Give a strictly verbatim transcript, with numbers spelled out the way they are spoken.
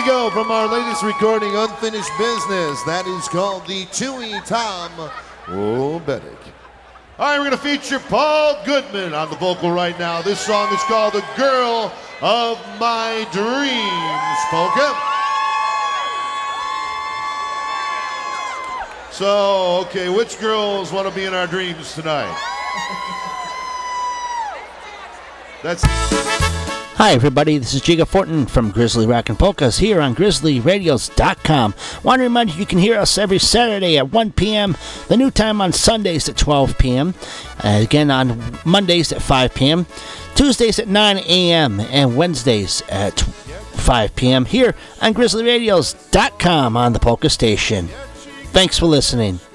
you go from our latest recording, Unfinished Business. That is called the Tui Tom Obetic. All right, we're going to feature Paul Goodman on the vocal right now. This song is called The Girl of My Dreams, polka. So, okay, which girls want to be in our dreams tonight? That's... Hi everybody, this is Jiga Fortin from Grizzly Rockin' Polkas here on Grizzly Radios dot com. Want to remind you you can hear us every Saturday at one p.m., the new time on Sundays at twelve p.m., uh, again on Mondays at five p.m., Tuesdays at nine a.m., and Wednesdays at five p.m. here on Grizzly Radios dot com on the Polka Station. Thanks for listening.